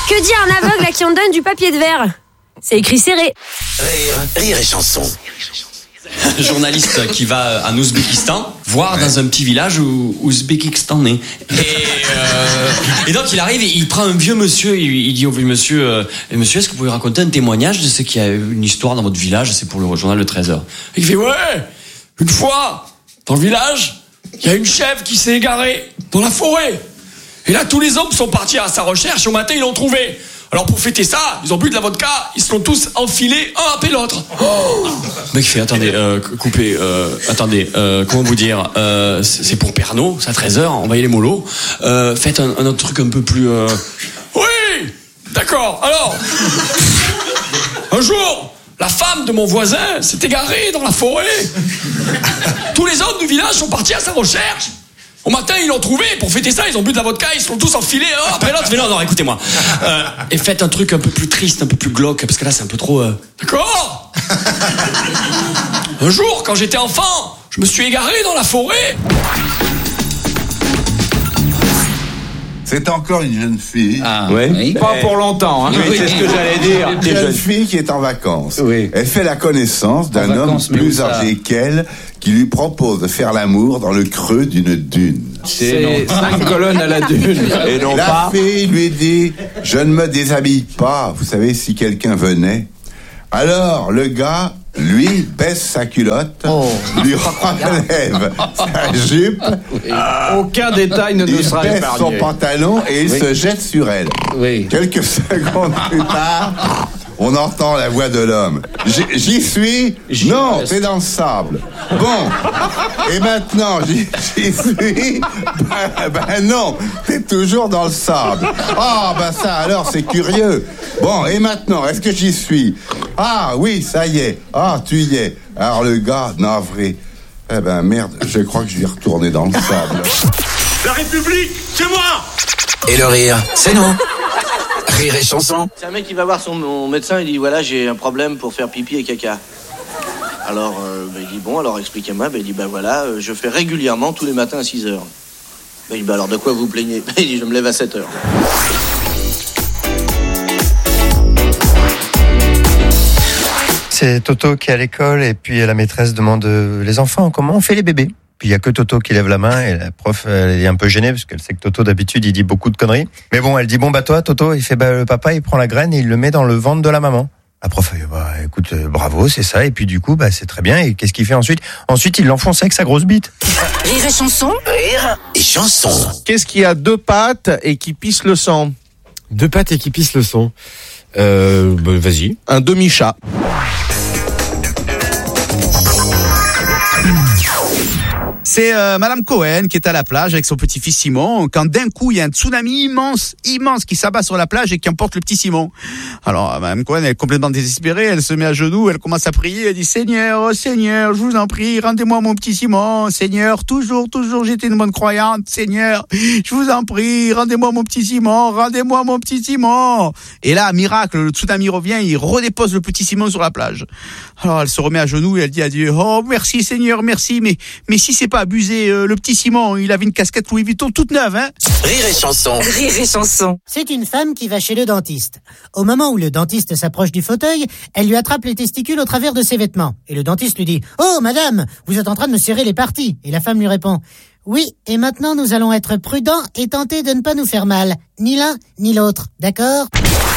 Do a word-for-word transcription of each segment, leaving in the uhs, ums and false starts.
Que dit un aveugle à qui on donne du papier de verre? C'est écrit serré. Rire, rire et chanson. Un journaliste qui va en Ouzbékistan voir ouais. dans un petit village où ouzbékistanais. Et, euh, et donc il arrive, il prend un vieux monsieur, il, il dit au vieux monsieur, euh, monsieur, est-ce que vous pouvez raconter un témoignage de ce qu'il y a une histoire dans votre village? C'est pour le journal de treize heures. Il fait ouais, une fois dans le village, il y a une chèvre qui s'est égarée dans la forêt. Et là tous les hommes sont partis à sa recherche et au matin ils l'ont trouvée. Alors pour fêter ça, ils ont bu de la vodka, ils se l'ont tous enfilés un après l'autre. Oh mec fait, attendez, euh, coupez, euh, attendez, euh, comment vous dire, euh, c'est pour Pernod, c'est à treize heures, envoyez les mollos. Euh, faites un, un autre truc un peu plus... Euh... Oui, d'accord, alors, un jour, la femme de mon voisin s'est égarée dans la forêt. Tous les hommes du village sont partis à sa recherche. Au matin, ils l'ont trouvé. Pour fêter ça, ils ont bu de la vodka. Ils se sont tous enfilés un après l'autre. Mais non, non, écoutez-moi. Euh, et faites un truc un peu plus triste, un peu plus glauque, parce que là, c'est un peu trop... Euh... D'accord. Un jour, quand j'étais enfant, je me suis égaré dans la forêt. C'est encore une jeune fille. Ah, oui. oui. Pas pour longtemps. Hein. Oui, c'est ce que j'allais dire. Une jeune fille qui est en vacances. Oui. Elle fait la connaissance d'un homme plus âgé qu'elle qui lui propose de faire l'amour dans le creux d'une dune. C'est cinq colonnes à la dune. Et non la pas... fille lui dit « Je ne me déshabille pas, vous savez, si quelqu'un venait. » Alors, le gars, lui, baisse sa culotte, oh. lui enlève sa jupe. Oui. Aucun détail ne nous sera épargné. Il baisse son pantalon et il oui. se jette sur elle. Oui. Quelques secondes plus tard, on entend la voix de l'homme. J'y, j'y suis j'y Non, reste. T'es dans le sable. Bon. Et maintenant, j'y, j'y suis Ben, ben non, t'es toujours dans le sable. Ah, ben ça, alors, c'est curieux. Bon, et maintenant, est-ce que j'y suis? Ah, oui, ça y est. Ah, tu y es. Alors, le gars, navré. Eh ben, merde, je crois que je vais retourner dans le sable. La République, c'est moi! Et le rire, c'est nous. Rire et chanson. C'est un mec qui va voir son mon médecin, il dit voilà, j'ai un problème pour faire pipi et caca. Alors euh, bah, il dit bon, alors expliquez-moi. Bah, il dit ben bah, voilà, euh, je fais régulièrement tous les matins à six heures. Bah, il dit bah alors de quoi vous plaignez? Bah, il dit je me lève à sept heures. C'est Toto qui est à l'école et puis la maîtresse demande les enfants comment on fait les bébés. Puis il y a que Toto qui lève la main et la prof elle est un peu gênée parce qu'elle sait que Toto d'habitude il dit beaucoup de conneries. Mais bon, elle dit bon bah toi Toto, il fait bah le papa il prend la graine et il le met dans le ventre de la maman. La prof elle dit bah écoute euh, bravo c'est ça et puis du coup bah c'est très bien et qu'est-ce qu'il fait ensuite? Ensuite il l'enfonce avec sa grosse bite. Rire et chanson. Rire et chanson. Qu'est-ce qui a deux pattes et qui pisse le sang? Deux pattes et qui pisse le sang. Euh bah, vas-y. Un demi-chat. C'est euh, Madame Cohen qui est à la plage avec son petit-fils Simon quand d'un coup il y a un tsunami immense, immense qui s'abat sur la plage et qui emporte le petit Simon. Alors Madame Cohen elle est complètement désespérée, elle se met à genoux, elle commence à prier, elle dit Seigneur, oh Seigneur, je vous en prie, rendez-moi mon petit Simon, Seigneur, toujours, toujours j'étais une bonne croyante, Seigneur, je vous en prie, rendez-moi mon petit Simon, rendez-moi mon petit Simon. Et là, miracle, le tsunami revient, il redépose le petit Simon sur la plage. Alors elle se remet à genoux et elle dit à Dieu, oh merci Seigneur, merci, mais mais si c'est pas abusé, euh, le petit Simon, il avait une casquette Louis Vuitton toute neuve, hein. Rire et chanson. Rire et chanson. C'est une femme qui va chez le dentiste. Au moment où le dentiste s'approche du fauteuil, elle lui attrape les testicules au travers de ses vêtements. Et le dentiste lui dit « Oh, madame, vous êtes en train de me serrer les parties !» Et la femme lui répond « Oui, et maintenant nous allons être prudents et tenter de ne pas nous faire mal. Ni l'un, ni l'autre. D'accord ?»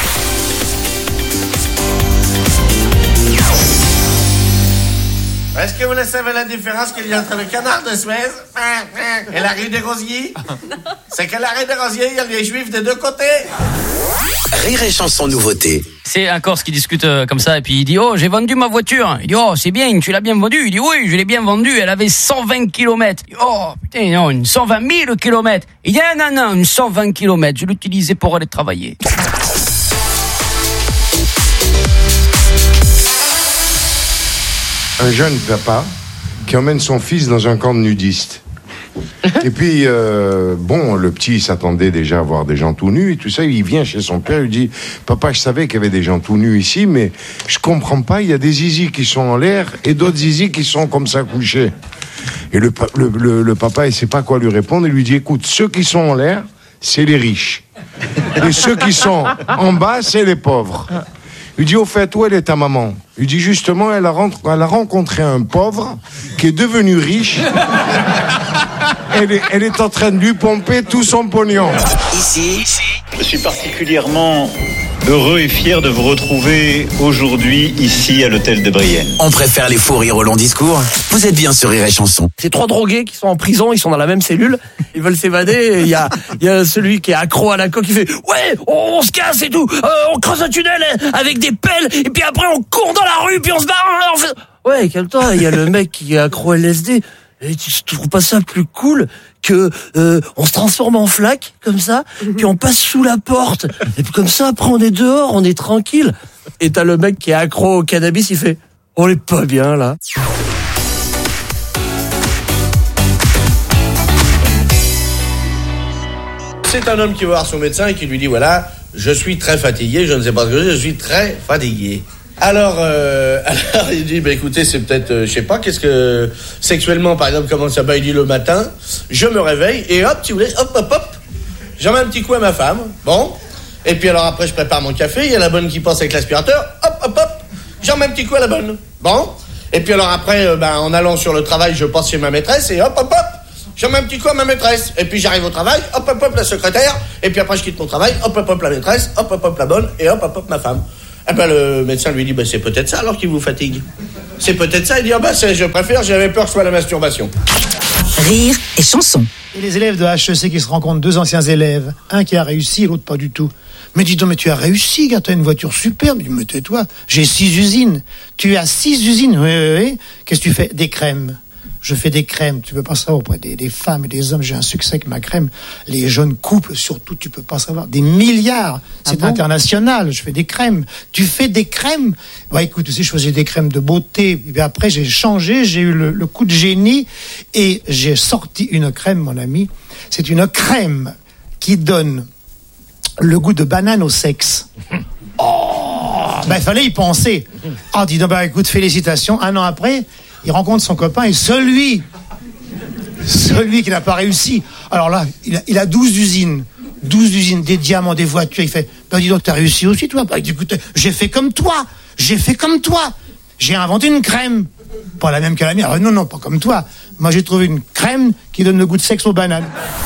Est-ce que vous savez la différence qu'il y a entre le canard de Suez et la rue des Rosiers? C'est que la rue des Rosiers, il y a les Juifs des deux côtés. Rire et chanson nouveauté. C'est un Corse qui discute euh, comme ça et puis il dit « Oh, j'ai vendu ma voiture !» Il dit « Oh, c'est bien, tu l'as bien vendue ?» Il dit « Oui, je l'ai bien vendue, elle avait cent vingt kilomètres. » Il dit « Oh, putain, non, une cent vingt mille kilomètres. » Il dit « Non, non, non, une cent vingt kilomètres, je l'utilisais pour aller travailler. » Un jeune papa qui emmène son fils dans un camp de nudistes. Et puis, euh, bon, le petit s'attendait déjà à voir des gens tout nus et tout ça. Il vient chez son père, il dit « Papa, je savais qu'il y avait des gens tout nus ici, mais je comprends pas, il y a des zizis qui sont en l'air et d'autres zizis qui sont comme ça couchés. » Et le, le, le, le papa, il sait pas quoi lui répondre. Il lui dit « Écoute, ceux qui sont en l'air, c'est les riches. Et ceux qui sont en bas, c'est les pauvres. Il dit, au fait, où elle est ta maman? Il dit, justement, elle a, rentre, elle a rencontré un pauvre qui est devenu riche. Elle est, elle est en train de lui pomper tout son pognon. Ici, je suis particulièrement heureux et fier de vous retrouver aujourd'hui ici à l'hôtel de Brienne. On préfère les faux rires au long discours. Vous êtes bien sur Rire et Chanson. C'est trois drogués qui sont en prison, ils sont dans la même cellule, ils veulent s'évader. Il y a, il y a celui qui est accro à la coke qui fait « Ouais, on, on se casse et tout, euh, on creuse un tunnel avec des pelles, et puis après on court dans la rue, puis on se barre. On fait... » Ouais, calme-toi, il y a le mec qui est accro à L S D. Et tu trouves pas ça plus cool que euh, on se transforme en flaque comme ça, puis on passe sous la porte, et puis comme ça après on est dehors, on est tranquille. Et t'as le mec qui est accro au cannabis, il fait on est pas bien là. C'est un homme qui va voir son médecin et qui lui dit voilà, je suis très fatigué, je ne sais pas ce que je, je suis très fatigué. Alors, euh, alors il dit, bah écoutez, c'est peut-être, euh, je sais pas, qu'est-ce que sexuellement, par exemple, comment ça va? Il dit le matin, je me réveille et hop, si vous voulez, hop, hop, hop, j'en mets un petit coup à ma femme, bon, et puis alors après je prépare mon café, il y a la bonne qui passe avec l'aspirateur, hop, hop, hop, j'en mets un petit coup à la bonne, bon, et puis alors après, euh, ben en allant sur le travail, je passe chez ma maîtresse et hop, hop, hop, j'en mets un petit coup à ma maîtresse, et puis j'arrive au travail, hop, hop, hop, la secrétaire, et puis après je quitte mon travail, hop, hop, hop, la maîtresse, hop, hop, hop, la bonne, et hop, hop, hop, ma femme. Eh ben, le médecin lui dit, bah, c'est peut-être ça alors qui vous fatigue. C'est peut-être ça. Il dit, ah bah, c'est, je préfère, j'avais peur que ce soit la masturbation. Rire et Chanson. Et les élèves de H E C qui se rencontrent, deux anciens élèves, un qui a réussi et l'autre pas du tout. Mais dis donc, mais tu as réussi, gars, tu as une voiture superbe. Mais tais-toi, j'ai six usines. Tu as six usines, oui, oui, oui. Qu'est-ce que tu fais? Des crèmes. Je fais des crèmes, tu peux pas savoir, auprès des, des femmes et des hommes, j'ai un succès avec ma crème. Les jeunes couples, surtout, tu peux pas savoir. Des milliards, c'est ah bon international, je fais des crèmes. Tu fais des crèmes? Bah écoute, tu sais, je faisais des crèmes de beauté, et puis après j'ai changé, j'ai eu le, le coup de génie, et j'ai sorti une crème, mon ami. C'est une crème qui donne le goût de banane au sexe. Oh, bah il fallait y penser. Ah, dis donc, bah écoute, félicitations, un an après... Il rencontre son copain et celui, celui qui n'a pas réussi. Alors là, il a, il a douze usines. douze usines, des diamants, des voitures. Il fait, bah dis donc, t'as réussi aussi, toi? Bah écoute, j'ai fait comme toi. J'ai fait comme toi. J'ai inventé une crème. Pas la même que la mienne. Alors, non, non, pas comme toi. Moi, j'ai trouvé une crème qui donne le goût de sexe aux bananes.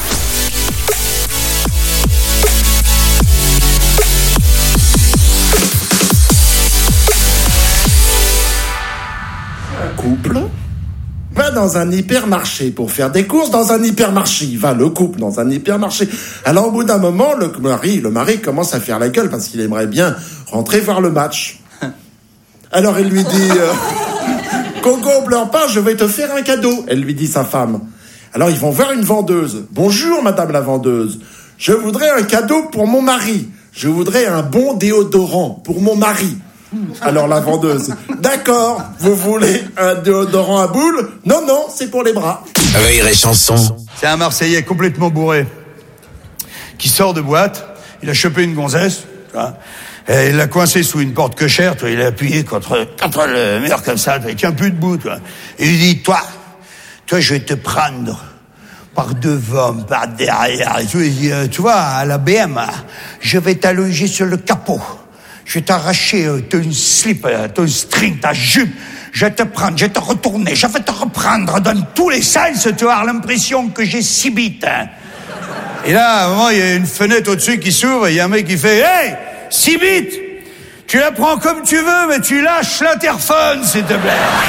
Couple va dans un hypermarché pour faire des courses dans un hypermarché. Va le couple dans un hypermarché. Alors au bout d'un moment, le mari, le mari commence à faire la gueule parce qu'il aimerait bien rentrer voir le match. Alors il lui dit euh, Coco, pleure pas, je vais te faire un cadeau. Elle lui dit sa femme. Alors ils vont voir une vendeuse. Bonjour madame la vendeuse. Je voudrais un cadeau pour mon mari. Je voudrais un bon déodorant pour mon mari. Alors la vendeuse, d'accord, vous voulez un déodorant à boules? Non, non, c'est pour les bras. Rire et Chanson. C'est un Marseillais complètement bourré qui sort de boîte, il a chopé une gonzesse, tu vois, et il l'a coincé sous une porte cochère, tu vois, il a appuyé contre, contre le mur comme ça, il tient plus debout, tu vois. Et il lui dit, toi, toi je vais te prendre par devant, par derrière, et tu, tu vois, à la B M, je vais t'allonger sur le capot. Je vais t'arracher euh, ton slip, euh, ton string, ta jupe. Je vais te prendre, je vais te retourner, je vais te reprendre dans tous les sens. Tu vas avoir l'impression que j'ai six bites. Hein. Et là, à un moment, il y a une fenêtre au-dessus qui s'ouvre. Il y a un mec qui fait « Hey, six bites, tu la prends comme tu veux, mais tu lâches l'interphone, s'il te plaît. »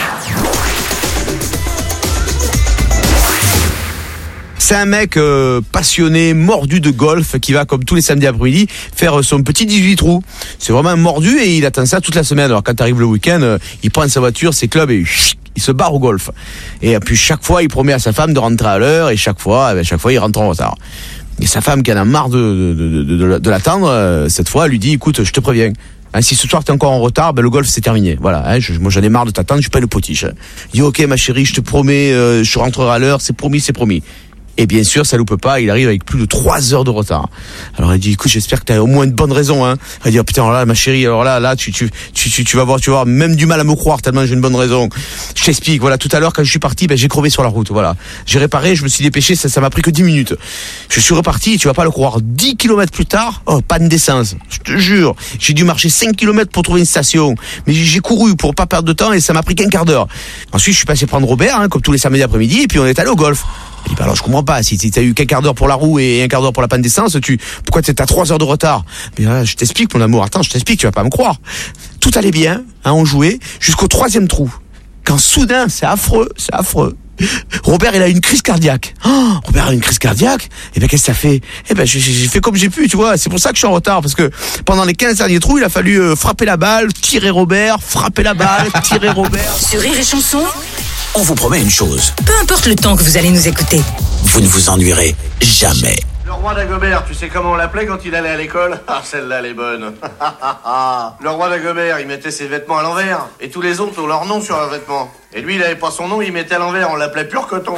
C'est un mec euh, passionné, mordu de golf, qui va, comme tous les samedis après-midi, faire son petit dix-huit trous. C'est vraiment un mordu et il attend ça toute la semaine. Alors quand arrive le week-end, euh, il prend sa voiture, ses clubs et chut, il se barre au golf. Et puis chaque fois, il promet à sa femme de rentrer à l'heure et chaque fois, eh bien, chaque fois, il rentre en retard. Et sa femme, qui en a marre de, de, de, de, de l'attendre, euh, cette fois, elle lui dit, écoute, je te préviens. Hein, si ce soir t'es encore en retard, ben le golf c'est terminé. Voilà, hein, je, moi j'en ai marre de t'attendre, je suis pas le potiche. Il dit ok ma chérie, je te promets, euh, je rentrerai à l'heure, c'est promis, c'est promis. Et bien sûr, ça loupe pas, il arrive avec plus de trois heures de retard. Alors elle dit, écoute, j'espère que t'as au moins une bonne raison, hein. Elle dit, oh, putain, alors là, ma chérie, alors là, là, tu, tu, tu, tu, tu vas voir, tu vas avoir même du mal à me croire tellement j'ai une bonne raison. Je t'explique, voilà, tout à l'heure, quand je suis parti, ben, j'ai crevé sur la route, voilà. J'ai réparé, je me suis dépêché, ça, ça m'a pris que dix minutes. Je suis reparti, tu vas pas le croire, dix kilomètres plus tard, oh, panne d'essence. Je te jure, j'ai dû marcher cinq kilomètres pour trouver une station. Mais j'ai couru pour pas perdre de temps et ça m'a pris qu'un quart d'heure. Ensuite, je suis passé prendre Robert, hein, comme tous les samedis après-midi, et puis on est allé au golf. Il dit, bah alors je comprends pas, si t'as eu qu'un quart d'heure pour la roue et un quart d'heure pour la panne d'essence, tu, pourquoi t'es à trois heures de retard? Mais là, je t'explique, mon amour, attends, je t'explique, tu vas pas me croire. Tout allait bien, hein, on jouait, jusqu'au troisième trou. Quand soudain, c'est affreux, c'est affreux. Robert, il a une crise cardiaque. Oh, Robert a une crise cardiaque. Et ben, qu'est-ce que ça fait? Eh ben, j'ai, j'ai fait comme j'ai pu, tu vois. C'est pour ça que je suis en retard, parce que pendant les quinze derniers trous, il a fallu euh, frapper la balle, tirer Robert, frapper la balle, tirer Robert. Sur Rire et Chanson, On vous promet une chose, peu importe le temps que vous allez nous écouter, vous ne vous ennuierez jamais. Le roi d'Agobert, tu sais comment on l'appelait quand il allait à l'école? Ah, celle-là, elle est bonne. Le roi d'Agobert, il mettait ses vêtements à l'envers. Et tous les autres ont leur nom sur leurs vêtements. Et lui, il avait pas son nom, il mettait à l'envers. On l'appelait pur coton.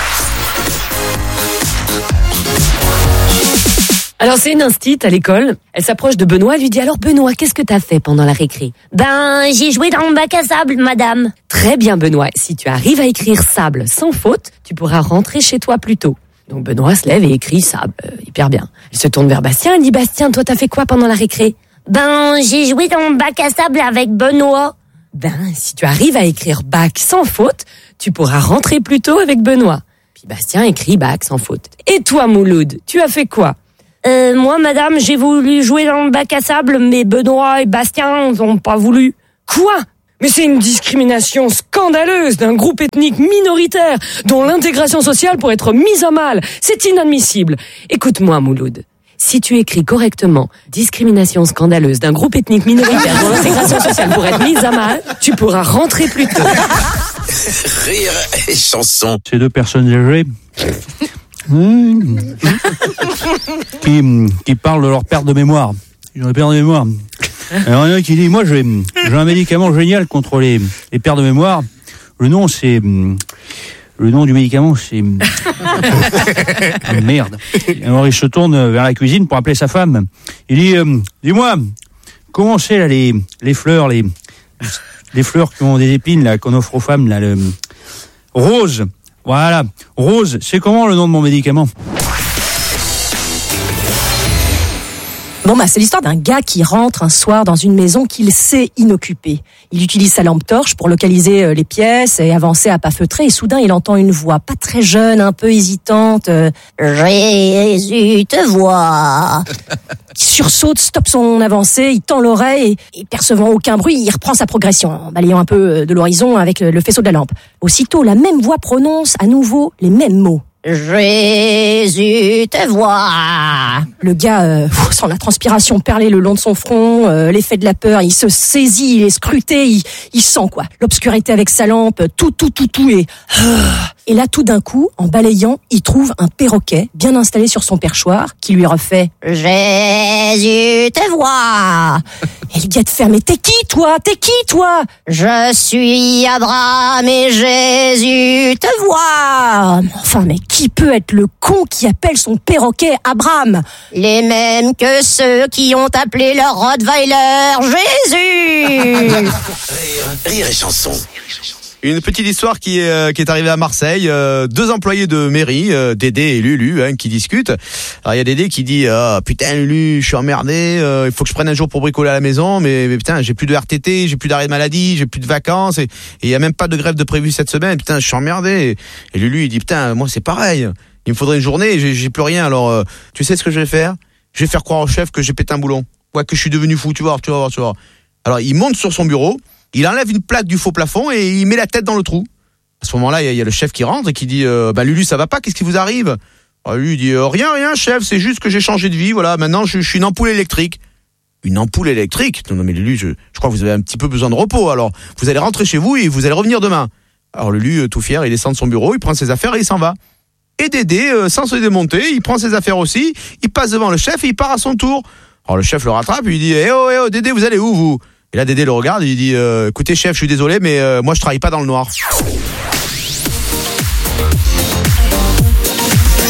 Alors c'est une instite à l'école, elle s'approche de Benoît, elle lui dit, alors Benoît, qu'est-ce que t'as fait pendant la récré? Ben, j'ai joué dans le bac à sable, madame. Très bien Benoît, si tu arrives à écrire sable sans faute, tu pourras rentrer chez toi plus tôt. Donc Benoît se lève et écrit sable, euh, hyper bien. Elle se tourne vers Bastien, elle dit, Bastien, toi t'as fait quoi pendant la récré? Ben, j'ai joué dans le bac à sable avec Benoît. Ben, si tu arrives à écrire bac sans faute, tu pourras rentrer plus tôt avec Benoît. Puis Bastien écrit bac sans faute. Et toi Mouloud, tu as fait quoi? Euh, moi, madame, j'ai voulu jouer dans le bac à sable, mais Benoît et Bastien n'ont pas voulu. Quoi? Mais c'est une discrimination scandaleuse d'un groupe ethnique minoritaire dont l'intégration sociale pourrait être mise à mal. C'est inadmissible. Écoute-moi, Mouloud. Si tu écris correctement « discrimination scandaleuse d'un groupe ethnique minoritaire dont l'intégration sociale pourrait être mise à mal », tu pourras rentrer plus tôt. Rire et Chanson. Ces deux personnes âgées Mmh. qui, qui parlent de leur perte de mémoire. Ils ont une perte de mémoire. Alors il y en a qui dit, moi j'ai, j'ai un médicament génial contre les, les pertes de mémoire. Le nom c'est... Le nom du médicament c'est... Merde. Alors il se tourne vers la cuisine pour appeler sa femme. Il dit, euh, dis-moi, comment c'est là les, les fleurs, les, les fleurs qui ont des épines là, qu'on offre aux femmes là, le... Rose. Voilà. Rose, c'est comment le nom de mon médicament? Bon bah c'est l'histoire d'un gars qui rentre un soir dans une maison qu'il sait inoccupée. Il utilise sa lampe torche pour localiser les pièces et avancer à pas feutrés et soudain il entend une voix pas très jeune, un peu hésitante. Euh, Jésus te voit. Il sursaute, stoppe son avancée, il tend l'oreille et, et percevant aucun bruit, il reprend sa progression en balayant un peu de l'horizon avec le, le faisceau de la lampe. Aussitôt, la même voix prononce à nouveau les mêmes mots. Jésus te voit. Le gars euh, sent la transpiration perler le long de son front, euh, l'effet de la peur, il se saisit, il est scruté, il, il sent quoi, l'obscurité avec sa lampe, tout, tout, tout, tout et... Et là, tout d'un coup, en balayant, il trouve un perroquet bien installé sur son perchoir qui lui refait « Jésus te voit !» Et le gars te fait « Mais t'es qui, toi? T'es qui, toi ?»« Je suis Abraham et Jésus te voit !» Enfin, mais qui peut être le con qui appelle son perroquet Abraham? Les mêmes que ceux qui ont appelé leur Rottweiler Jésus. Rire, rire et Chanson. Une petite histoire qui est, euh, qui est arrivée à Marseille. Euh, deux employés de mairie, euh, Dédé et Lulu, hein, qui discutent. Alors il y a Dédé qui dit oh, putain Lulu, je suis emmerdé. Euh, il faut que je prenne un jour pour bricoler à la maison, mais, mais putain j'ai plus de R T T, j'ai plus d'arrêt de maladie, j'ai plus de vacances et il y a même pas de grève de prévu cette semaine. Putain je suis emmerdé. Et, et Lulu il dit putain moi c'est pareil. Il me faudrait une journée, j'ai, j'ai plus rien. Alors euh, tu sais ce que je vais faire? Je vais faire croire au chef que j'ai pété un boulon. Ouais que je suis devenu fou. Tu vois, tu vois, tu vois. Alors il monte sur son bureau. Il enlève une plaque du faux plafond et il met la tête dans le trou. À ce moment-là, il y a, il y a le chef qui rentre et qui dit euh, bah Lulu, ça va pas, qu'est-ce qui vous arrive? Alors, lui il dit euh, rien, rien, chef, c'est juste que j'ai changé de vie, voilà, maintenant je, je suis une ampoule électrique. Une ampoule électrique? Non, non mais Lulu, je, je crois que vous avez un petit peu besoin de repos, alors vous allez rentrer chez vous et vous allez revenir demain. Alors Lulu, tout fier, il descend de son bureau, il prend ses affaires et il s'en va. Et Dédé, euh, sans se démonter, il prend ses affaires aussi, il passe devant le chef et il part à son tour. Alors le chef le rattrape et il dit eh oh, eh oh, Dédé, vous allez où vous? Et là, Dédé le regarde et il dit euh, écoutez, chef, je suis désolé, mais euh, moi, je travaille pas dans le noir.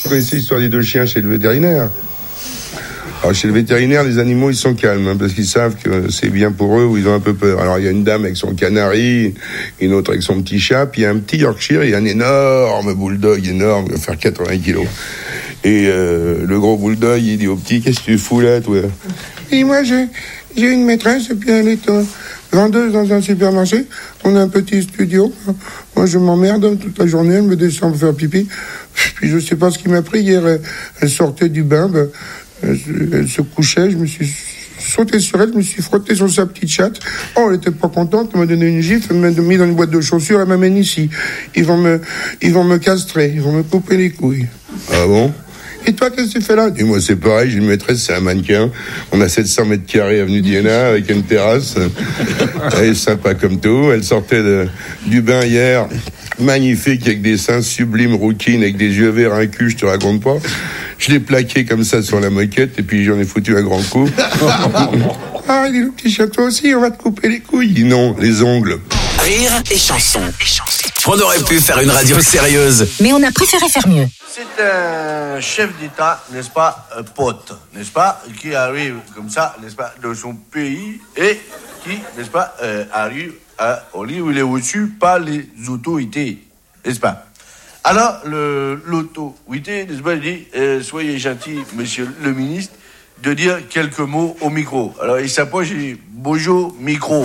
Vous connaissez l'histoire des deux chiens chez le vétérinaire? Alors chez le vétérinaire, les animaux ils sont calmes hein, parce qu'ils savent que c'est bien pour eux ou ils ont un peu peur. Alors il y a une dame avec son canari, une autre avec son petit chat, puis il y a un petit Yorkshire, il y a un énorme bulldog énorme, il va faire quatre-vingts kilos. Et euh, le gros bulldog il dit au petit, qu'est-ce que tu fous là toi? Et moi j'ai j'ai une maîtresse et puis elle est euh, vendeuse dans un supermarché. On a un petit studio. Moi je m'emmerde toute la journée, elle me descend pour faire pipi. Puis je sais pas ce qui m'a pris hier. Elle, elle sortait du bain. Ben, Elle se couchait, je me suis sauté sur elle, je me suis frotté sur sa petite chatte. Oh, elle était pas contente, elle m'a donné une gifle, elle m'a mis dans une boîte de chaussures, elle m'amène ici. Ils vont me, ils vont me castrer, ils vont me couper les couilles. Ah bon? Et toi, qu'est-ce que tu fais là? Et moi, c'est pareil, j'ai une maîtresse, c'est un mannequin. On a sept cents mètres carrés avenue d'Iéna, avec une terrasse. Elle est sympa comme tout. Elle sortait de, du bain hier, magnifique, avec des seins sublimes, rouquines, avec des yeux verts, un cul, je te raconte pas. Je l'ai plaqué comme ça sur la moquette, et puis j'en ai foutu un grand coup. Ah, il est le petit château aussi, on va te couper les couilles. Non, les ongles. Rire et chanson. On aurait pu faire une radio sérieuse. Mais on a préféré faire mieux. C'est un chef d'État, n'est-ce pas, euh, pote, n'est-ce pas, qui arrive comme ça, n'est-ce pas, de son pays et qui, n'est-ce pas, euh, arrive à, au lieu où il est reçu par les autorités, n'est-ce pas. Alors, le, l'autorité, n'est-ce pas, il dit, euh, soyez gentil, monsieur le ministre, de dire quelques mots au micro. Alors, il s'approche et dit, bonjour, micro.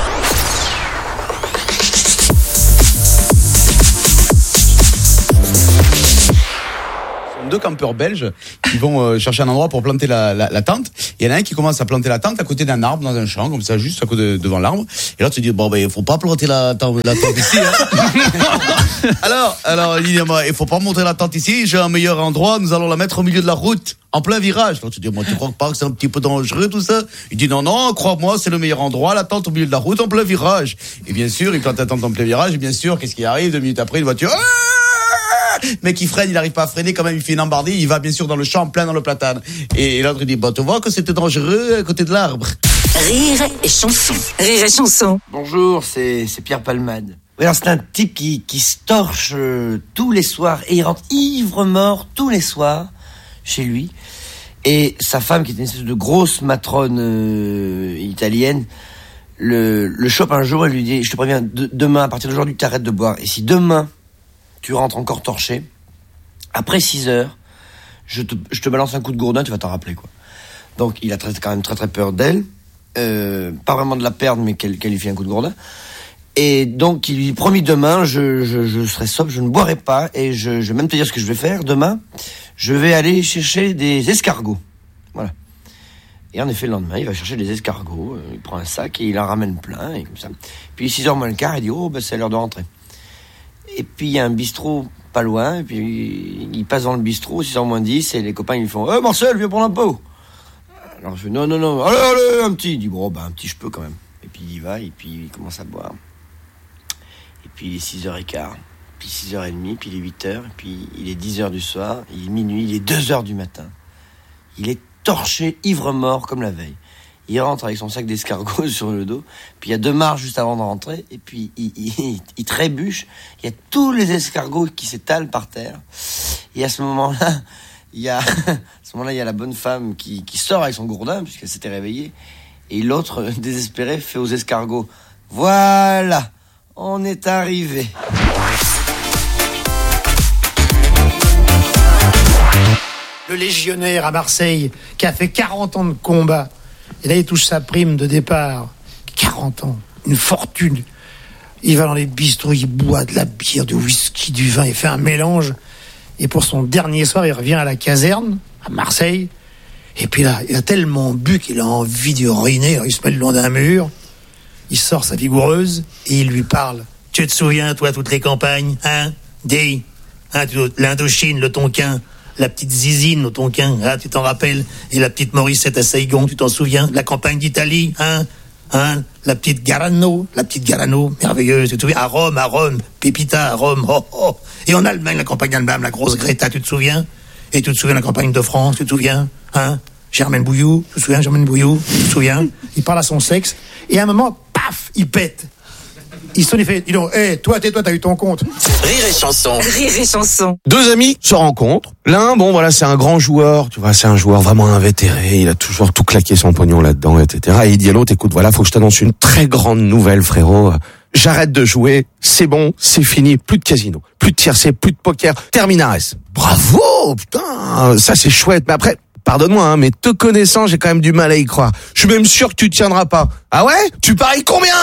Deux campeurs belges qui vont euh, chercher un endroit pour planter la, la, la tente. Il y en a un qui commence à planter la tente à côté d'un arbre dans un champ, comme ça, juste à côté de, devant l'arbre. Et l'autre se dit, bon, ben, il faut pas planter la, la tente ici, hein. alors, alors, il dit, il faut pas monter la tente ici, j'ai un meilleur endroit, nous allons la mettre au milieu de la route, en plein virage. L'autre se dit, moi, tu crois pas que c'est un petit peu dangereux, tout ça? Il dit, non, non, crois-moi, c'est le meilleur endroit, la tente au milieu de la route, en plein virage. Et bien sûr, il plante la tente en plein virage, et bien sûr, qu'est-ce qui arrive? Deux minutes après, une voiture, mais qui freine, il n'arrive pas à freiner, quand même, il fait une embardée, il va bien sûr dans le champ, plein dans le platane. Et, et l'autre, il dit, bah, tu vois que c'était dangereux à côté de l'arbre. Rire et chanson. Rire et chanson. Bonjour, c'est, c'est Pierre Palmade. Oui, alors c'est un type qui, qui se torche euh, tous les soirs, et il rentre ivre-mort tous les soirs chez lui. Et sa femme, qui est une espèce de grosse matrone euh, italienne, le, le chope un jour, elle lui dit, je te préviens, de, demain, à partir d'aujourd'hui, tu arrêtes de boire. Et si demain, tu rentres encore torché, après six heures, je te, je te balance un coup de gourdin, tu vas t'en rappeler, quoi. Donc, il a très, quand même très très peur d'elle, euh, pas vraiment de la perdre, mais qu'elle, qu'elle lui fait un coup de gourdin. Et donc, il lui promet demain, je, je, je serai sobre, je ne boirai pas, et je, je vais même te dire ce que je vais faire. Demain, je vais aller chercher des escargots. Voilà. Et en effet, le lendemain, il va chercher des escargots, il prend un sac et il en ramène plein, et comme ça. Puis, six heures moins le quart, il dit, oh, ben, c'est l'heure de rentrer. Et puis il y a un bistrot pas loin, et puis il passe dans le bistrot, six heures moins dix, et les copains ils lui font « Eh Marcel, viens prendre un pot !» Alors je fais « Non, non, non, allez, allez, un petit !» Il dit « Bon, bah un petit je peux quand même. » Et puis il y va, et puis il commence à boire. Et puis il est six heures quinze, puis six heures trente, puis il est huit heures, et puis il est dix heures du soir, il est minuit, il est deux heures du matin. Il est torché, ivre-mort comme la veille. Il rentre avec son sac d'escargots sur le dos, puis il y a deux marches juste avant de rentrer, et puis il, il, il, il trébuche, il y a tous les escargots qui s'étalent par terre, et à ce moment-là, il y a, à ce moment-là, il y a la bonne femme qui, qui sort avec son gourdin, puisqu'elle s'était réveillée, et l'autre, désespéré, fait aux escargots, voilà, on est arrivé. Le légionnaire à Marseille, qui a fait quarante ans de combat, et là, il touche sa prime de départ. quarante ans, une fortune. Il va dans les bistrots, il boit de la bière, du whisky, du vin, il fait un mélange. Et pour son dernier soir, il revient à la caserne, à Marseille. Et puis là, il a tellement bu qu'il a envie de ruiner. Alors, il se met le long d'un mur, il sort sa vigoureuse, et il lui parle. Tu te souviens, toi, toutes les campagnes, hein? Dis, hein, l'Indochine, le Tonkin, la petite Zizine au Tonkin, hein, tu t'en rappelles? Et la petite Morissette à Saigon, tu t'en souviens? La campagne d'Italie, hein? Hein? La petite Garano, la petite Garano, merveilleuse, tu te souviens? À Rome, à Rome, Pépita à Rome, oh, oh. Et en Allemagne, la campagne allemande, la grosse Greta, tu te souviens? Et tu te souviens de la campagne de France, tu te souviens? Hein? Germaine Bouilloux, tu te souviens? Germaine Bouilloux, tu te souviens? Il parle à son sexe, et à un moment, paf, il pète. Il sonne, il fait, dis donc, hé, toi, tais-toi, t'as eu ton compte. Rire et chanson. Rire et chanson. Deux amis se rencontrent. L'un, bon voilà, c'est un grand joueur, tu vois, c'est un joueur vraiment invétéré, il a toujours tout claqué son pognon là-dedans, et cetera. Et il dit à l'autre, écoute, voilà, faut que je t'annonce une très grande nouvelle, frérot. J'arrête de jouer, c'est bon, c'est fini, plus de casino, plus de tiercé, plus de poker, terminares. Bravo, putain, ça c'est chouette, mais après... Pardonne-moi, hein, mais te connaissant, j'ai quand même du mal à y croire. Je suis même sûr que tu tiendras pas. Ah ouais? Tu paries combien?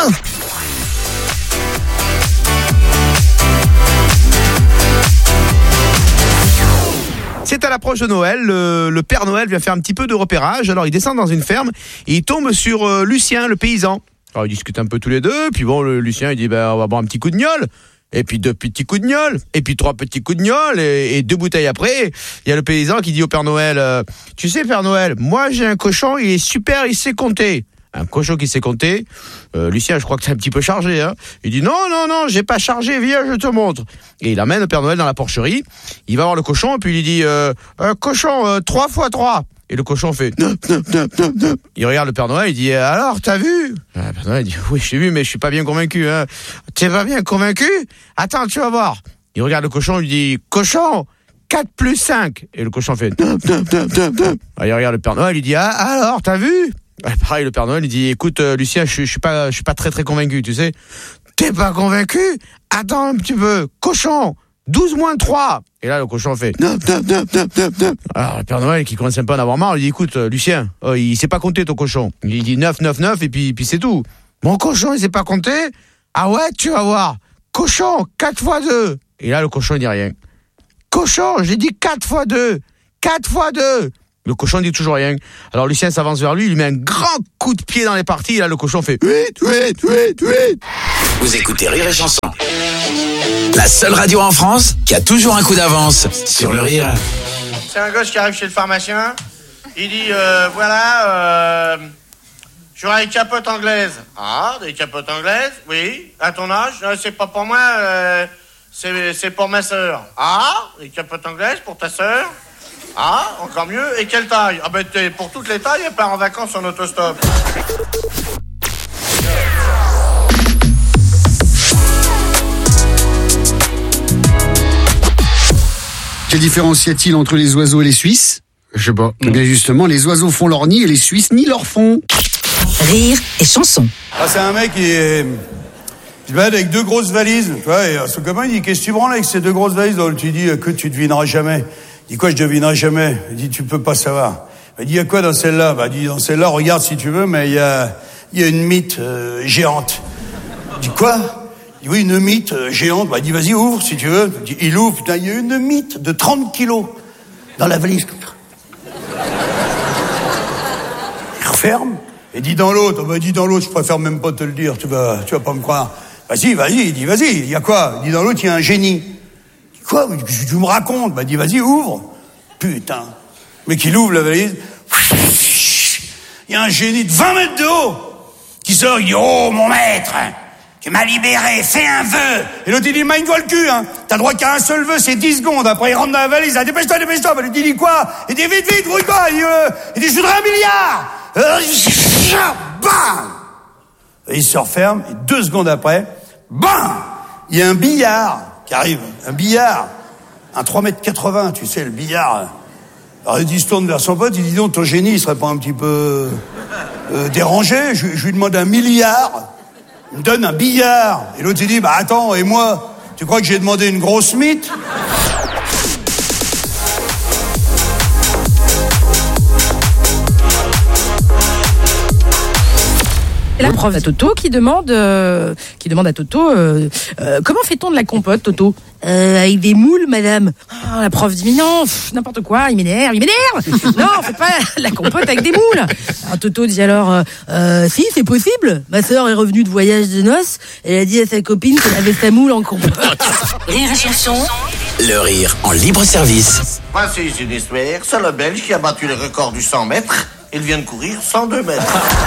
C'est à l'approche de Noël, le, le Père Noël vient faire un petit peu de repérage. Alors il descend dans une ferme et il tombe sur euh, Lucien, le paysan. Alors ils discutent un peu tous les deux, puis bon, le Lucien il dit ben on va boire un petit coup de gnôle. Et puis deux petits coups de gnôle, et puis trois petits coups de gnôle, et, et deux bouteilles après, il y a le paysan qui dit au Père Noël, euh, tu sais Père Noël, moi j'ai un cochon, il est super, il sait compter. Un cochon qui sait compter, euh, Lucien je crois que c'est un petit peu chargé, hein. Il dit non, non, non, j'ai pas chargé, viens je te montre. Et il amène le Père Noël dans la porcherie, il va voir le cochon, et puis il lui dit, euh, euh, cochon, euh, trois fois trois. Et le cochon fait non, non, non, non, non. Il regarde le Père Noël, il dit alors t'as vu? Le Père Noël dit oui j'ai vu mais je suis pas bien convaincu. Hein. T'es pas bien convaincu? Attends tu vas voir. Il regarde le cochon, il lui dit cochon quatre plus cinq. Et le cochon fait non, non, non, non, non. Alors, il regarde le Père Noël, il dit ah alors t'as vu? Et pareil le Père Noël il dit écoute euh, Lucien je, je suis pas je suis pas très très convaincu tu sais. T'es pas convaincu? Attends un petit peu cochon douze moins trois. Et là, le cochon fait non, non, non, non, non, non. Alors, le Père Noël, qui commence un peu à en avoir marre, il dit écoute, euh, Lucien, oh, il sait pas compter ton cochon. Il dit neuf, neuf, neuf, et puis, puis c'est tout. Mon cochon, il sait pas compter? Ah ouais, tu vas voir. Cochon, quatre fois deux. Et là, le cochon, il dit rien. Cochon, j'ai dit quatre fois deux. quatre fois deux. Le cochon dit toujours rien. Alors, Lucien s'avance vers lui, il lui met un grand coup de pied dans les parties, et là, le cochon fait huit, huit, huit, huit. Vous écoutez Rire et Chanson. La seule radio en France qui a toujours un coup d'avance sur le rire. C'est un gosse qui arrive chez le pharmacien. Il dit euh, voilà, euh, j'aurai des capotes anglaises. Ah, des capotes anglaises? Oui. À ton âge? Non, c'est pas pour moi, euh, c'est, c'est pour ma sœur. Ah, des capotes anglaises pour ta sœur? Ah, encore mieux. Et quelle taille? Ah ben t'es pour toutes les tailles, elle part en vacances en autostop. Quelle différence y a-t-il entre les oiseaux et les Suisses? Je sais pas. Eh bien justement, les oiseaux font leur nid et les Suisses ni leur font. Rire et chanson. Ah, c'est un mec qui est... Il se balade avec deux grosses valises, tu vois, et son copain il dit qu'est-ce que tu branles avec ces deux grosses valises? Donc, tu dis que tu devineras jamais. Il dit quoi je devinerai jamais? Il dit tu peux pas savoir. Il dit il y a quoi dans celle-là? Bah, il dit dans celle-là regarde si tu veux, mais il y a, il y a une mythe euh, géante. Il dit quoi? Il dit oui, une mythe euh, géante. Bah, il dit vas-y ouvre si tu veux. Il, dit, il ouvre, putain, il y a une mythe de trente kilos dans la valise. Il referme et dit dans l'autre. Bah, il dit dans l'autre, je préfère même pas te le dire, tu vas, tu vas pas me croire. Vas-y, vas-y, il dit vas-y, il y a quoi? Il dit dans l'autre, il y a un génie. Il dit quoi? Tu me racontes? Bah, il dit vas-y, ouvre. Putain. Mais qu'il ouvre la valise. Il y a un génie de vingt mètres de haut qui sort, il dit oh mon maître, tu m'as libéré, fais un vœu. Et l'autre il dit mind-toi le cul, hein. T'as le droit qu'à un seul vœu, c'est dix secondes. Après il rentre dans la valise, il dit dépêche-toi, dépêche-toi. Bah, il dit quoi? Il dit vite, vite, brouille-toi. Il dit, euh, il dit je voudrais un milliard. Euh, bam. Et il se referme, et deux secondes après, bam, il y a un billard qui arrive, un billard, un trois mètres quatre-vingts, tu sais, le billard. Alors il se tourne vers son pote, il dit donc ton génie, il serait pas un petit peu euh, dérangé? Je, je lui demande un milliard, il me donne un billard. Et l'autre il dit, bah attends, et moi, tu crois que j'ai demandé une grosse mythe? Et la prof à Toto qui demande, euh, qui demande à Toto, euh, euh, comment fait-on de la compote, Toto? euh, Avec des moules, madame. Oh, la prof dit, mais non, pff, n'importe quoi, il m'énerve, il m'énerve. Non, on fait pas la compote avec des moules. Alors Toto dit alors, euh, euh, si, c'est possible. Ma sœur est revenue de voyage de noces, elle a dit à sa copine qu'elle avait sa moule en compote. Rire et chanson. Le rire en libre service. Voici une histoire, c'est le Belge qui a battu le record du cent mètres. Il vient de courir cent deux mètres.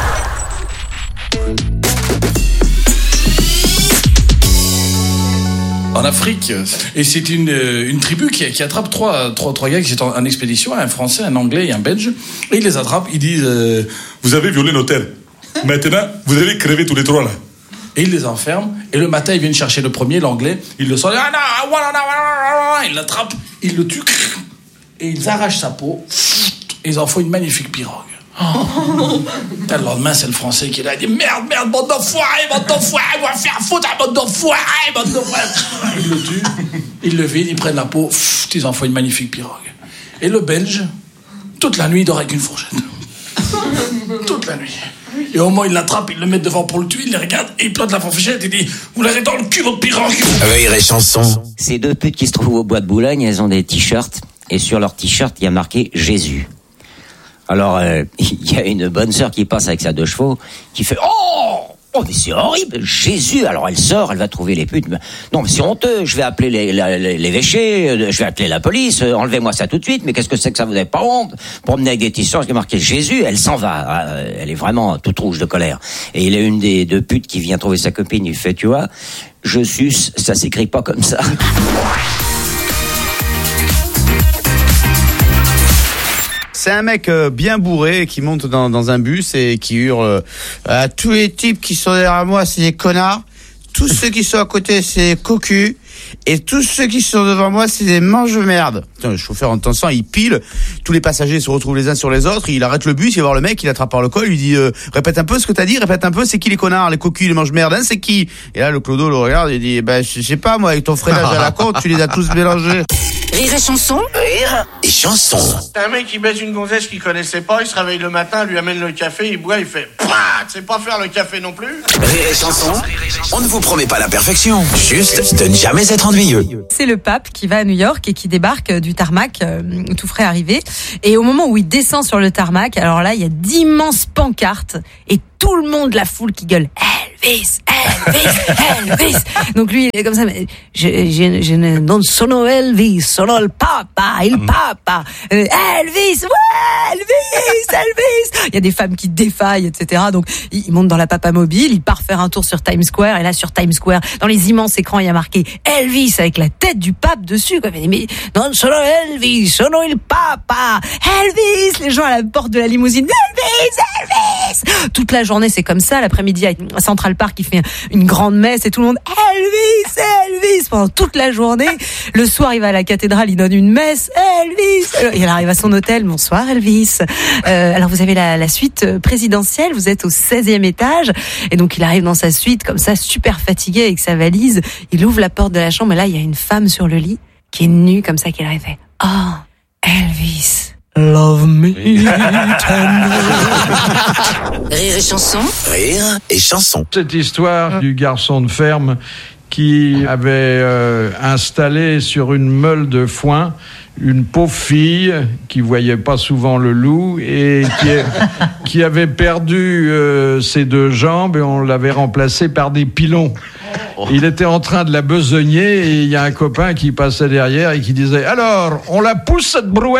En Afrique, et c'est une, une tribu qui, qui attrape trois, trois, trois gars qui sont en, en expédition, un Français, un Anglais et un Belge, et ils les attrapent, ils disent euh, vous avez violé nos terres, maintenant vous allez crever tous les trois là. Et il les enferme, et le matin, ils viennent chercher le premier, l'anglais, ils le sortent, ils l'attrapent, ils le tuent, et ils arrachent sa peau, et ils en font une magnifique pirogue. Oh. Le lendemain, c'est le français qui est là, il dit merde, merde, bande d'enfoirés, bande d'enfoirés, on va faire foutre à bande d'enfoirés, bande d'enfoirés. Ils le tuent, ils le vident, ils prennent la peau, ils en font une magnifique pirogue. Et le Belge, toute la nuit, il dort avec une fourchette. Toute la nuit. Et au moment où il l'attrape, il le met devant pour le tuer, il les regarde, et il plante la fourchette et dit vous l'avez dans le cul, votre pirogue. Rire et chanson. Ces deux putes qui se trouvent au bois de Boulogne, elles ont des t-shirts, et sur leur t-shirt, il y a marqué Jésus. Alors, euh, il y a une bonne sœur qui passe avec sa deux chevaux, qui fait oh, oh, mais c'est horrible, Jésus. Alors elle sort, elle va trouver les putes. Non, mais c'est honteux. Je vais appeler les, les, l'évêché, je vais appeler la police. Enlevez-moi ça tout de suite. Mais qu'est-ce que c'est que ça, vous n'avez pas honte? Promener avec des t-shirts qui est marqué Jésus, elle s'en va. Elle est vraiment toute rouge de colère. Et il y a une des deux putes qui vient trouver sa copine. Il fait, tu vois, je suce, ça s'écrit pas comme ça. C'est un mec euh, bien bourré qui monte dans, dans un bus et qui hurle euh, à tous les types qui sont derrière moi, c'est des connards. Tous ceux qui sont à côté, c'est des cocus. Et tous ceux qui sont devant moi, c'est des mange-merde. Putain, le chauffeur entend ça, il pile. Tous les passagers se retrouvent les uns sur les autres. Il arrête le bus, il va voir le mec, il l'attrape par le col, il lui dit euh, répète un peu ce que t'as dit, répète un peu, c'est qui les connards, les cocus, les mange-merde, hein, c'est qui? Et là, le clodo le regarde et dit bah, je sais pas, moi, avec ton freinage à la con, tu les as tous mélangés. Rire et chanson. Rire et chanson. Un mec qui baise une gonzesse qu'il connaissait pas, il se réveille le matin, lui amène le café, il boit, il fait Pouah, tu sais pas faire le café non plus. Rire et chanson. On ne vous promet pas la perfection, juste de ne jamais être ennuyeux. C'est le pape qui va à New York et qui débarque du tarmac, euh, tout frais arrivé. Et au moment où il descend sur le tarmac, alors là, il y a d'immenses pancartes et tout le monde, la foule qui gueule Elvis, Elvis, Elvis. Donc lui, il est comme ça, mais je, je, je ne non sono Elvis, sono il papa, il papa. Euh, Elvis, ouais, Elvis, Elvis. Il y a des femmes qui défaillent, et cetera. Donc il monte dans la papa mobile, il part faire un tour sur Times Square. Et là, sur Times Square, dans les immenses écrans, il y a marqué Elvis avec la tête du pape dessus. Quoi. Mais, mais non sono Elvis, sono il papa, Elvis. Les gens à la porte de la limousine, Elvis, Elvis. Toute la journée, c'est comme ça. L'après-midi, à Central Park, il fait une grande messe et tout le monde Elvis, Elvis pendant toute la journée. Le soir, il va à la cathédrale, il donne une messe Elvis. Et il arrive à son hôtel. Bonsoir Elvis. Euh, alors vous avez la, la suite présidentielle. Vous êtes au seizième étage et donc il arrive dans sa suite comme ça, super fatigué avec sa valise. Il ouvre la porte de la chambre et là, il y a une femme sur le lit qui est nue comme ça, qui arrive. Oh, Elvis. Love me tender. Rire et chanson. Rire et chanson. Cette histoire du garçon de ferme qui avait euh, installé sur une meule de foin une pauvre fille qui voyait pas souvent le loup et qui, est, qui avait perdu euh, ses deux jambes et on l'avait remplacée par des pilons. Il était en train de la besogner et il y a un copain qui passait derrière et qui disait « Alors, on la pousse cette brouette ?»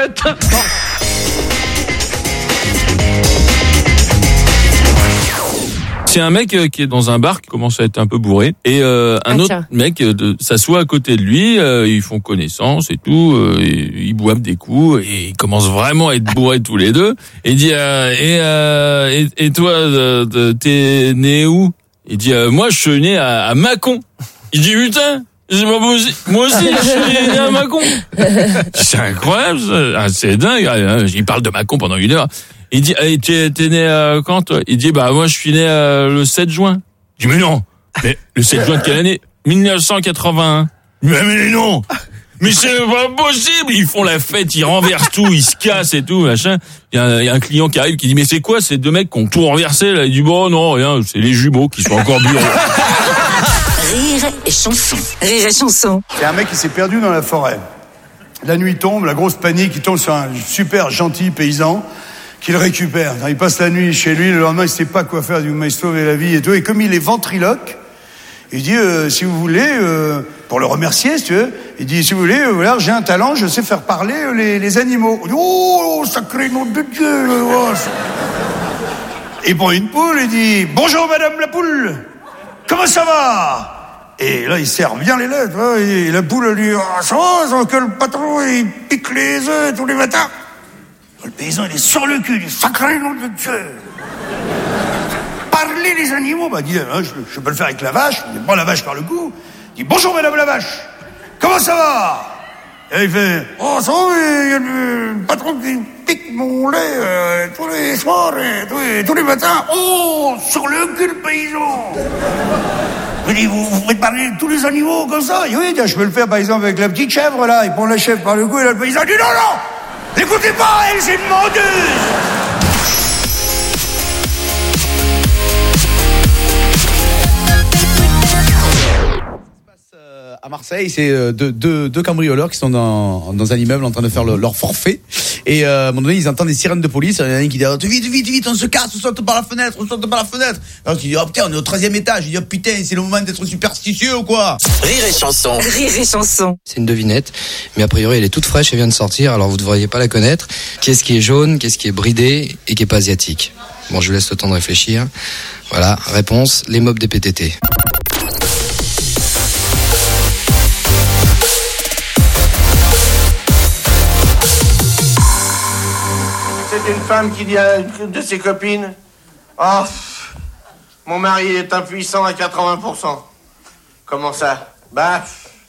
C'est un mec euh, qui est dans un bar qui commence à être un peu bourré et euh, un ah, autre tiens. mec euh, de, s'assoit à côté de lui, euh, ils font connaissance et tout, euh, et, ils boivent des coups et ils commencent vraiment à être bourrés tous les deux. Et il dit euh, et, euh, et et toi euh, t'es né où? Il dit euh, moi je suis né à, à Mâcon. Il dit putain. C'est pas possible. Moi aussi, je suis né à Mâcon. C'est incroyable, ça. C'est dingue. Il parle de Mâcon pendant une heure. Il dit, hey, t'es, t'es né euh, quand, toi? Il dit, bah, moi, je suis né euh, le sept juin. Je dis, mais non. Mais le sept juin de quelle année? mille neuf cent quatre-vingt-un. Mais, mais non. Mais c'est pas possible. Ils font la fête, ils renversent tout, ils se cassent et tout, machin. Il y a, il y a un client qui arrive qui dit, mais c'est quoi ces deux mecs qui ont tout renversé, là? Il dit, bon, non, rien, c'est les jumeaux qui sont encore bureaux. Rire et chanson. Rire et chanson. C'est un mec qui s'est perdu dans la forêt. La nuit tombe, la grosse panique, il tombe sur un super gentil paysan qui le récupère. Il passe la nuit chez lui, le lendemain il sait pas quoi faire, il dit vous m'avez sauvé la vie et tout. Et comme il est ventriloque, il dit euh, si vous voulez, euh, pour le remercier si tu veux, il dit si vous voulez, euh, voilà, j'ai un talent, je sais faire parler euh, les, les animaux. Il dit oh sacré nom de Dieu. Oh. Il prend une poule, il dit bonjour madame la poule, comment ça va? Et là il serre bien les lettres, hein, et la poule elle dit ah ça va, que le patron il pique les œufs tous les matins. Le paysan, il est sur le cul, il dit sacré nom de Dieu. Pas parler les animaux. Bah, dit, hein, je, je peux le faire avec la vache. Il prend la vache par le cou. Il dit, bonjour madame la vache. Comment ça va? Et il fait, oh, ça va, il y a le patron qui pique mon lait euh, tous les soirs et tous les, tous les matins. Oh, sur le cul, le paysan. Il dit, vous, vous faites parler tous les animaux comme ça? Il dit, oui, je peux le faire par exemple avec la petite chèvre, là. Il prend la chèvre par le cou et là, le paysan dit, non, non, n'écoutez pas, elle, c'est une menteuse. À Marseille, c'est deux, deux, deux cambrioleurs qui sont dans, dans un immeuble en train de faire le, leur forfait. Et euh, à un moment donné, ils entendent des sirènes de police. Il y en a un qui dit, vite, vite, vite, on se casse, on saute par la fenêtre, on saute par la fenêtre. Alors il dit, oh putain, on est au treizième étage. Il dit, oh putain, c'est le moment d'être superstitieux ou quoi? Rire et chanson. Rire et chanson. C'est une devinette, mais a priori elle est toute fraîche, elle vient de sortir, alors vous ne devriez pas la connaître. Qu'est-ce qui est jaune, qu'est-ce qui est bridé et qui est pas asiatique? Bon, je vous laisse le temps de réfléchir. Voilà, réponse, les mobs des P T T. C'est une femme qui dit à une de ses copines, oh, mon mari est impuissant à quatre-vingts pour cent. Comment ça? Bah,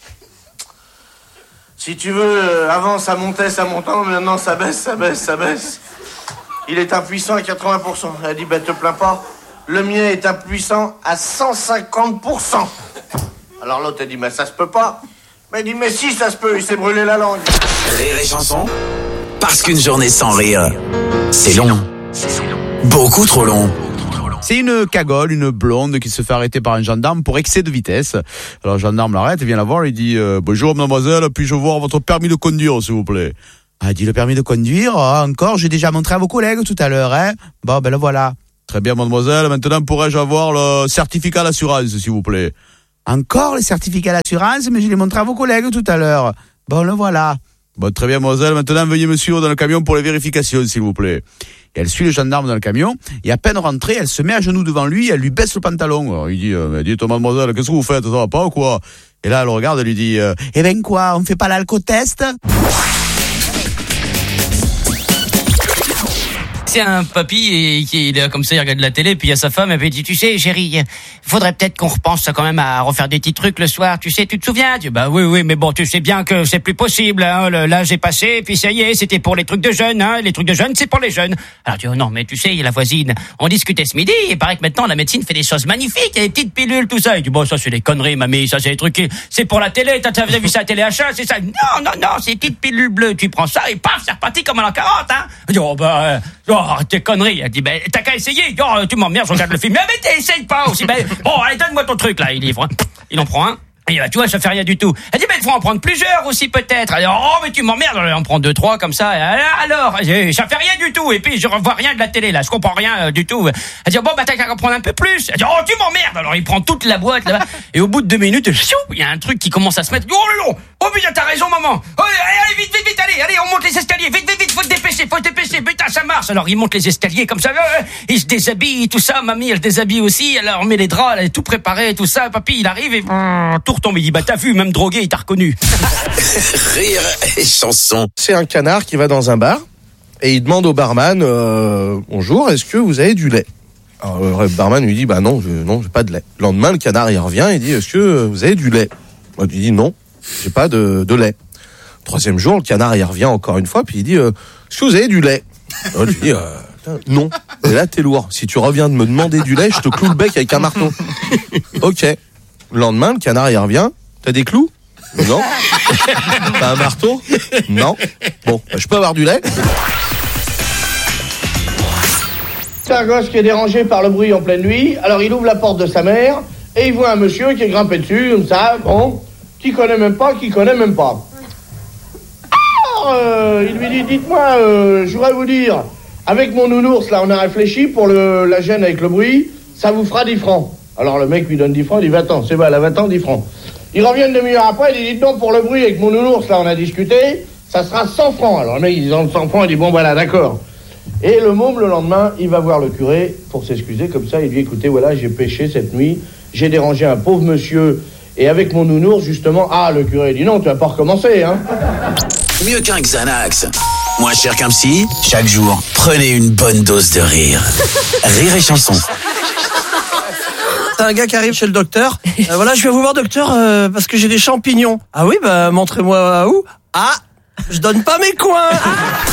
si tu veux, avant ça montait, ça montait, maintenant ça baisse, ça baisse, ça baisse. Il est impuissant à quatre-vingts pour cent. Elle dit, bah te plains pas, le mien est impuissant à cent cinquante pour cent. Alors l'autre a dit, bah ça se peut pas. Mais il dit, mais si ça se peut, il s'est brûlé la langue. Rire et chanson. Parce qu'une journée sans rire, c'est long. Beaucoup trop long. C'est une cagole, une blonde qui se fait arrêter par un gendarme pour excès de vitesse. Alors le gendarme l'arrête, vient la voir, il dit euh, « Bonjour mademoiselle, puis-je voir votre permis de conduire s'il vous plaît ?» Ah, il dit « Le permis de conduire, ah, encore, j'ai déjà montré à vos collègues tout à l'heure, hein ?» Bon, ben le voilà. « Très bien mademoiselle, maintenant pourrais-je avoir le certificat d'assurance s'il vous plaît ?» Encore le certificat d'assurance, mais je l'ai montré à vos collègues tout à l'heure. Bon, le voilà. Bon, très bien, mademoiselle. Maintenant, veuillez me suivre dans le camion pour les vérifications, s'il vous plaît. Et elle suit le gendarme dans le camion. Et à peine rentrée, elle se met à genoux devant lui, elle lui baisse le pantalon. Alors, il dit, euh, dites, mademoiselle, qu'est-ce que vous faites? Ça va pas ou quoi? Et là, elle regarde, elle lui dit, euh, eh ben quoi, on fait pas l'alcotest? C'est un papy et qui est là comme ça, il regarde la télé, puis il y a sa femme, et puis il dit, tu sais, chérie, faudrait peut-être qu'on repense quand même à refaire des petits trucs le soir, tu sais, tu te souviens? Tu dis, bah oui, oui, mais bon, tu sais bien que c'est plus possible, hein, l'âge est passé, puis ça y est, c'était pour les trucs de jeunes, hein, les trucs de jeunes, c'est pour les jeunes. Alors tu dis, oh non, mais tu sais, il y a la voisine, on discutait ce midi, il paraît que maintenant la médecine fait des choses magnifiques, il y a des petites pilules, tout ça. Il dit, bon, ça c'est des conneries, mamie, ça c'est des trucs, c'est pour la télé, t'as, t'as vu ça à la télé achat, c'est ça? Non, non, non, c'est des petites pilules bleues, tu prends ça, et paf, c'est reparti comme en l'an quarante, hein. Il dit, oh bah, euh, oh, tes conneries. Elle dit, ben, t'as qu'à essayer. Oh, tu m'emmerdes, je regarde le film. Mais, mais t'essayes pas aussi. Ben, bon, allez, donne-moi ton truc, là. Il livre. Il en prend un. Et bah, tu vois, ça fait rien du tout. Elle dit, ben, il faut en prendre plusieurs aussi, peut-être. Elle dit, oh, mais tu m'emmerdes. Elle en prend deux, trois, comme ça. Alors, ça fait rien du tout. Et puis, je revois rien de la télé, là. Je comprends rien euh, du tout. Elle dit, bon, bah, t'as qu'à en prendre un peu plus. Elle dit, oh, tu m'emmerdes. Alors, il prend toute la boîte, là-bas. Et au bout de deux minutes, il y a un truc qui commence à se mettre. Oh, là, là. Oh, putain, t'as raison, maman. Oh, allez, allez, vite, vite, vite, allez, allez, on monte les escaliers. Vite, vite, vite, faut te dépêcher, faut te dépêcher. Putain, ça marche. Alors, il monte les escaliers comme ça. Euh, il se déshabille, tout ça. Mamie, elle se déshabille aussi. Elle remet les draps, elle est tout préparée, tout ça. Papy, il arrive et euh, tout retombe. Il dit, bah, t'as vu, même drogué, il t'a reconnu. Rire et chanson. C'est un canard qui va dans un bar et il demande au barman, euh, bonjour, est-ce que vous avez du lait? Alors, le barman lui dit, bah non, je, non, j'ai pas de lait. Le lendemain, le canard, il revient et dit, est-ce que vous avez du lait? Il lui dit, non, j'ai pas de, de lait. Troisième jour, le canard, il revient encore une fois, puis il dit, euh, est-ce que vous avez du lait? Alors, il dit, euh, non. Et là, t'es lourd. Si tu reviens de me demander du lait, je te cloue le bec avec un marteau. Ok. Le lendemain, le canard, il revient. T'as des clous? Non. T'as un marteau? Non. Bon, bah, je peux avoir du lait? C'est un gosse qui est dérangé par le bruit en pleine nuit. Alors il ouvre la porte de sa mère et il voit un monsieur qui est grimpé dessus, comme ça, bon, qui connaît même pas, qui connaît même pas. Alors, euh, il lui dit, dites-moi, euh, je voudrais vous dire, avec mon nounours, là, on a réfléchi pour le, la gêne avec le bruit, ça vous fera dix francs. Alors le mec lui donne dix francs, il dit, va-t'en, c'est bon, là, va-t'en, dix francs. Il revient une demi-heure après, il dit, non, pour le bruit avec mon nounours, là, on a discuté, ça sera cent francs. Alors le mec, il dit, cent francs, il dit, bon, voilà, d'accord. Et le môme, le lendemain, il va voir le curé pour s'excuser, comme ça, il dit, écoutez, voilà, j'ai péché cette nuit, j'ai dérangé un pauvre monsieur, et avec mon nounours, justement, ah, le curé, il dit, non, tu vas pas recommencer, hein. Mieux qu'un Xanax, moins cher qu'un psy, chaque jour, prenez une bonne dose de rire. Rire et chanson. T'as un gars qui arrive chez le docteur. Euh, voilà, je vais vous voir, docteur, euh, parce que j'ai des champignons. Ah oui, bah montrez-moi où. Ah, je donne pas mes coins.